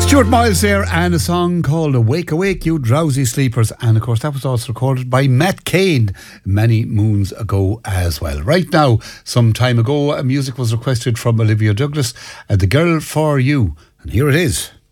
Stuart Miles there, and a song called Awake Awake You Drowsy Sleepers, and of course that was also recorded by Matt Cain many moons ago as well. Right now, some time ago, music was requested from Olivia Douglas, The Girl For You, and here it is.